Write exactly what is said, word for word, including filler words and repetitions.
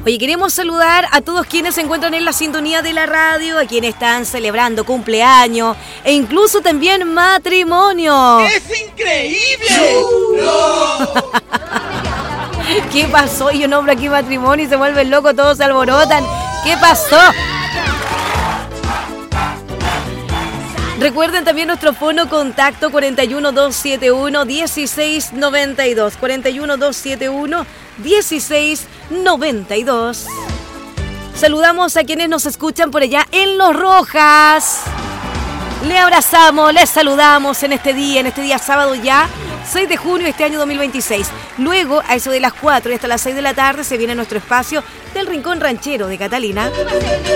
Oye, queremos saludar a todos quienes se encuentran en la sintonía de la radio, a quienes están celebrando cumpleaños e incluso también matrimonio. ¡Es increíble! ¡No! ¿Qué pasó? Yo nombro aquí matrimonio y se vuelven locos, todos se alborotan. ¿Qué pasó? Recuerden también nuestro fono contacto cuatro uno dos siete uno uno seis nueve dos. cuatro uno dos siete uno uno seis nueve dos. Saludamos a quienes nos escuchan por allá en Los Rojas. Le abrazamos, les saludamos en este día, en este día sábado ya, seis de junio de este año dos mil veintiséis. Luego, a eso de las cuatro y hasta las seis de la tarde, se viene nuestro espacio del Rincón Ranchero de Catalina.